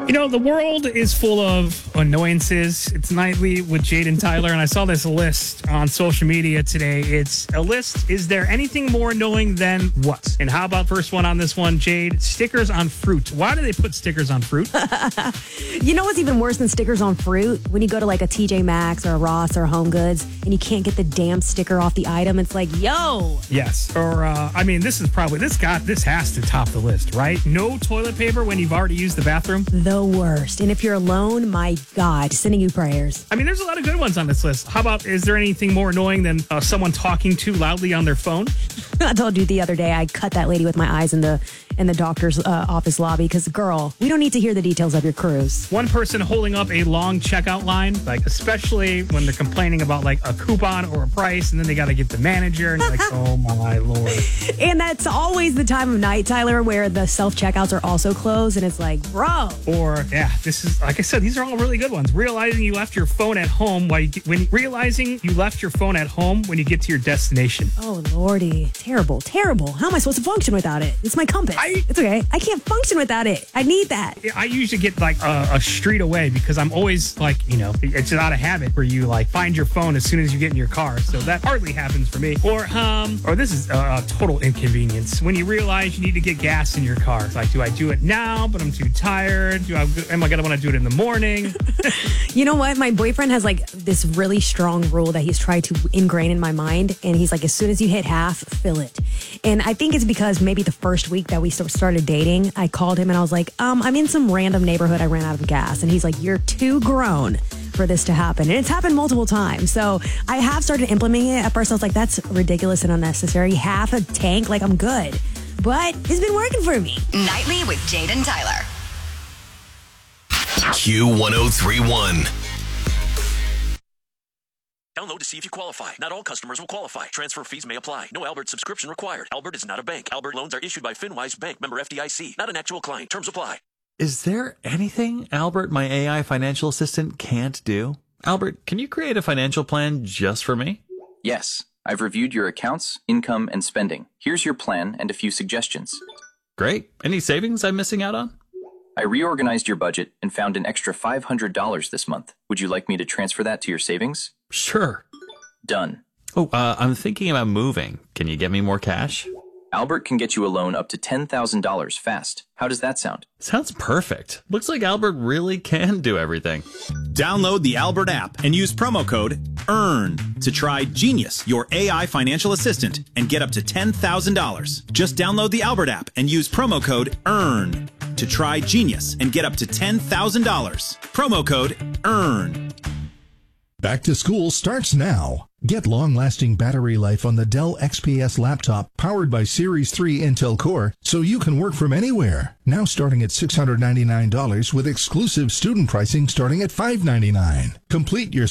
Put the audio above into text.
You know, the world is full of annoyances. It's Nightly with Jade and Tyler, and I saw this list on social media today. It's a list. Is there anything more annoying than what? And how about first one on this one, Jade? Stickers on fruit. Why do they put stickers on fruit? You know what's even worse than stickers on fruit? When you go to like a TJ Maxx or a Ross or a Home Goods and you can't get the damn sticker off the item. It's like, yo. Yes. Or, this has to top the list, right? No toilet paper when you've already used the bathroom. The worst. And if you're alone, my God, sending you prayers. I mean, there's a lot of good ones on this list. How about, is there anything more annoying than someone talking too loudly on their phone? I told you the other day I cut that lady with my eyes in the doctor's office lobby because, girl, we don't need to hear the details of your cruise. One person holding up a long checkout line, like especially when they're complaining about like a coupon or a price, and then they got to get the manager, and you're like, oh my Lord. And that's always the time of night, Tyler, where the self-checkouts are also closed, and it's like, bro. Or, yeah, this is, like I said, these are all really good ones. Realizing you left your phone at home when you get to your destination. Oh, Lordy. Terrible, terrible. How am I supposed to function without it? It's my compass. It's okay. I can't function without it. I need that. I usually get like a street away because I'm always like, it's not a habit where you like find your phone as soon as you get in your car. So that hardly happens for me. Or this is a total inconvenience. When you realize you need to get gas in your car. It's like, do I do it now, but I'm too tired? Am I going to want to do it in the morning? You know what? My boyfriend has like this really strong rule that he's tried to ingrain in my mind. And he's like, as soon as you hit half, fill it. And I think it's because maybe the first week that we started dating, I called him and I was like, I'm in some random neighborhood. I ran out of gas. And he's like, you're too grown for this to happen. And it's happened multiple times. So I have started implementing it. At first I was like, that's ridiculous and unnecessary. Half a tank, like I'm good. But it's been working for me. Nightly with Jade and Tyler. Q1031. Download to see if you qualify. Not all customers will qualify. Transfer fees may apply. No Albert subscription required. Albert is not a bank. Albert loans are issued by FinWise Bank, member FDIC. Not an actual client. Terms apply. Is there anything Albert, my AI financial assistant, can't do? Albert, can you create a financial plan just for me? Yes. I've reviewed your accounts, income, and spending. Here's your plan and a few suggestions. Great. Any savings I'm missing out on? I reorganized your budget and found an extra $500 this month. Would you like me to transfer that to your savings? Sure. Done. Oh, I'm thinking about moving. Can you get me more cash? Albert can get you a loan up to $10,000 fast. How does that sound? Sounds perfect. Looks like Albert really can do everything. Download the Albert app and use promo code EARN to try Genius, your AI financial assistant, and get up to $10,000. Just download the Albert app and use promo code EARN to try Genius and get up to $10,000. Promo code EARN. Back to school starts now. Get long-lasting battery life on the Dell XPS laptop powered by Series 3 Intel Core so you can work from anywhere. Now starting at $699 with exclusive student pricing starting at $599. Complete your